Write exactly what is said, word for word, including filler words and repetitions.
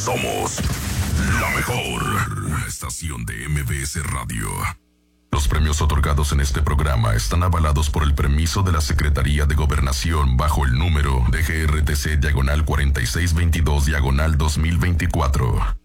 Somos la mejor estación de M B S Radio. Los premios otorgados en este programa están avalados por el permiso de la Secretaría de Gobernación bajo el número de G R T C diagonal cuarenta y seis veintidós diagonal dos mil veinticuatro.